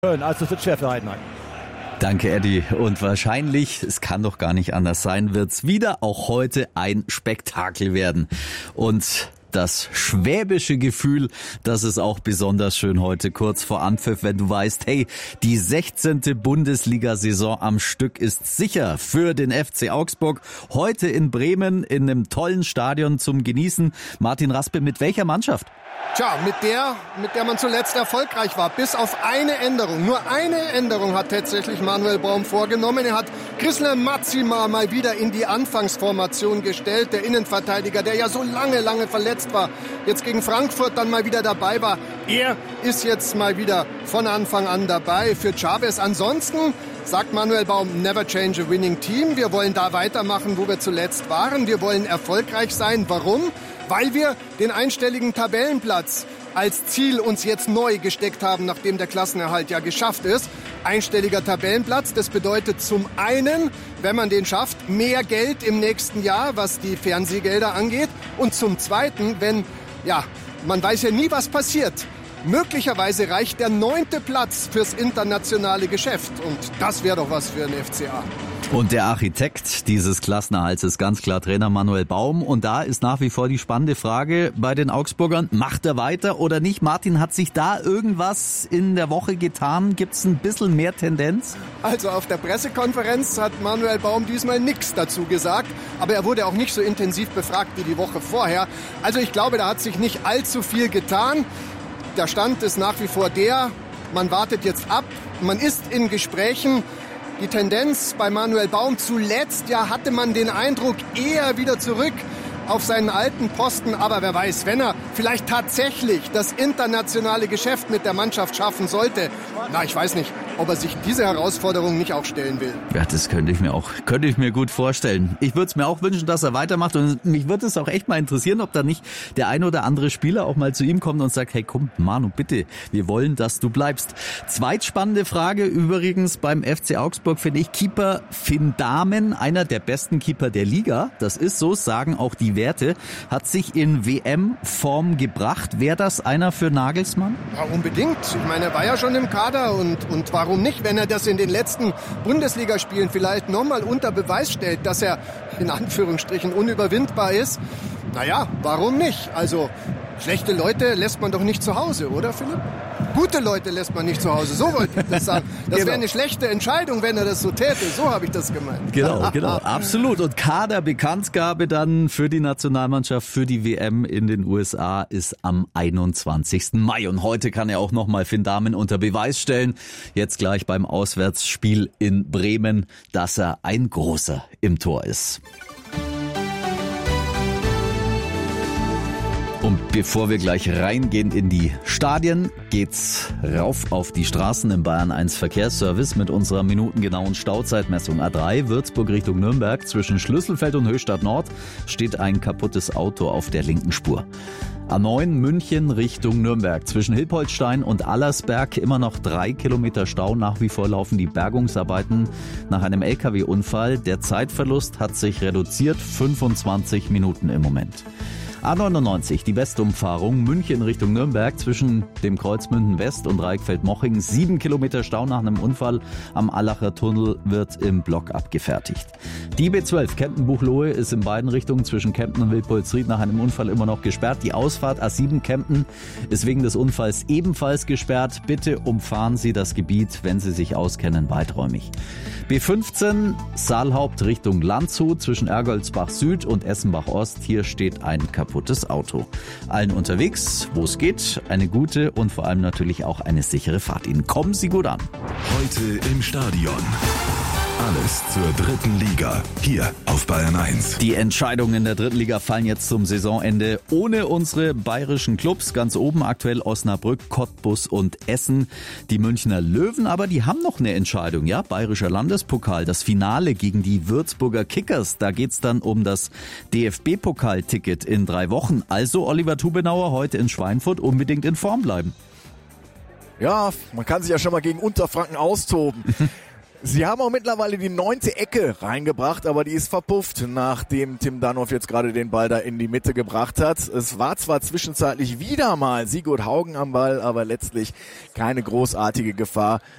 Also es wird schwer für Heidenheim. Danke, Eddie. Und wahrscheinlich, es kann doch gar nicht anders sein, wird's wieder auch heute ein Spektakel werden. Und das schwäbische Gefühl, das ist auch besonders schön heute kurz vor Anpfiff, wenn du weißt, hey, die 16. Bundesliga-Saison am Stück ist sicher für den FC Augsburg. Heute in Bremen in einem tollen Stadion zum Genießen. Martin Raspe, mit welcher Mannschaft? Tja, mit der man zuletzt erfolgreich war. Bis auf eine Änderung. Nur eine Änderung hat tatsächlich Manuel Baum vorgenommen. Er hat Chrysler Matsima mal wieder in die Anfangsformation gestellt. Der Innenverteidiger, der ja so lange verletzt war, jetzt gegen Frankfurt dann mal wieder dabei war. Er ist jetzt mal wieder von Anfang an dabei für Chavez. Ansonsten sagt Manuel Baum, never change a winning team. Wir wollen da weitermachen, wo wir zuletzt waren. Wir wollen erfolgreich sein. Warum? Weil wir den einstelligen Tabellenplatz als Ziel uns jetzt neu gesteckt haben, nachdem der Klassenerhalt ja geschafft ist. Einstelliger Tabellenplatz, das bedeutet zum einen, wenn man den schafft, mehr Geld im nächsten Jahr, was die Fernsehgelder angeht. Und zum zweiten, wenn, ja, man weiß ja nie, was passiert. Möglicherweise reicht der 9. Platz fürs internationale Geschäft. Und das wäre doch was für den FCA. Und der Architekt dieses Klassenerhalts ist ganz klar Trainer Manuel Baum. Und da ist nach wie vor die spannende Frage bei den Augsburgern, macht er weiter oder nicht? Martin, hat sich da irgendwas in der Woche getan? Gibt es ein bisschen mehr Tendenz? Also auf der Pressekonferenz hat Manuel Baum diesmal nichts dazu gesagt. Aber er wurde auch nicht so intensiv befragt wie die Woche vorher. Also ich glaube, da hat sich nicht allzu viel getan. Der Stand ist nach wie vor der, man wartet jetzt ab, man ist in Gesprächen. Die Tendenz bei Manuel Baum zuletzt, ja, hatte man den Eindruck, eher wieder zurück auf seinen alten Posten. Aber wer weiß, wenn er vielleicht tatsächlich das internationale Geschäft mit der Mannschaft schaffen sollte, na, ich weiß nicht, ob er sich diese Herausforderung nicht auch stellen will. Ja, das könnte ich mir gut vorstellen. Ich würde es mir auch wünschen, dass er weitermacht und mich würde es auch echt mal interessieren, ob da nicht der ein oder andere Spieler auch mal zu ihm kommt und sagt, hey komm, Manu, bitte, wir wollen, dass du bleibst. Zweitspannende Frage übrigens beim FC Augsburg finde ich, Keeper Finn Dahmen, einer der besten Keeper der Liga, das ist so, sagen auch die Werte, hat sich in WM-Form gebracht. Wäre das einer für Nagelsmann? Ja, unbedingt. Ich meine, er war ja schon im Kader und warum nicht, wenn er das in den letzten Bundesligaspielen vielleicht nochmal unter Beweis stellt, dass er in Anführungsstrichen unüberwindbar ist. Naja, warum nicht? Also schlechte Leute lässt man doch nicht zu Hause, oder Philipp? Gute Leute lässt man nicht zu Hause, so wollte ich das sagen. Das wäre eine schlechte Entscheidung, wenn er das so täte, so habe ich das gemeint. Genau, absolut. Und Kaderbekanntgabe dann für die Nationalmannschaft, für die WM in den USA ist am 21. Mai. Und heute kann er auch nochmal Finn Dahmen unter Beweis stellen, jetzt gleich beim Auswärtsspiel in Bremen, dass er ein Großer im Tor ist. Und bevor wir gleich reingehen in die Stadien, geht's rauf auf die Straßen im Bayern 1 Verkehrsservice mit unserer minutengenauen Stauzeitmessung. A3 Würzburg Richtung Nürnberg. Zwischen Schlüsselfeld und Höchstadt Nord steht ein kaputtes Auto auf der linken Spur. A9 München Richtung Nürnberg. Zwischen Hilpoltstein und Allersberg immer noch 3 Kilometer Stau. Nach wie vor laufen die Bergungsarbeiten nach einem LKW-Unfall. Der Zeitverlust hat sich reduziert, 25 Minuten im Moment. A99, die Westumfahrung, München Richtung Nürnberg, zwischen dem Kreuz Münden West und Reichfeld-Moching. 7 Kilometer Stau nach einem Unfall am Allacher Tunnel wird im Block abgefertigt. Die B12 Kempten-Buchloe ist in beiden Richtungen zwischen Kempten und Wildpolsried nach einem Unfall immer noch gesperrt. Die Ausfahrt A7 Kempten ist wegen des Unfalls ebenfalls gesperrt. Bitte umfahren Sie das Gebiet, wenn Sie sich auskennen, weiträumig. B15 Saalhaupt Richtung Landshut zwischen Ergoldsbach Süd und Essenbach Ost. Hier steht ein kaputtes Auto. Allen unterwegs, wo es geht, eine gute und vor allem natürlich auch eine sichere Fahrt. Ihnen kommen Sie gut an. Heute im Stadion. Alles zur dritten Liga, hier auf Bayern 1. Die Entscheidungen in der dritten Liga fallen jetzt zum Saisonende ohne unsere bayerischen Clubs. Ganz oben aktuell Osnabrück, Cottbus und Essen. Die Münchner Löwen, aber die haben noch eine Entscheidung. Ja, Bayerischer Landespokal, das Finale gegen die Würzburger Kickers. Da geht's dann um das DFB-Pokalticket in 3 Wochen. Also Oliver Tubenauer heute in Schweinfurt unbedingt in Form bleiben. Ja, man kann sich ja schon mal gegen Unterfranken austoben. Sie haben auch mittlerweile die 9. Ecke reingebracht, aber die ist verpufft, nachdem Tim Danoff jetzt gerade den Ball da in die Mitte gebracht hat. Es war zwar zwischenzeitlich wieder mal Sigurd Haugen am Ball, aber letztlich keine großartige Gefahr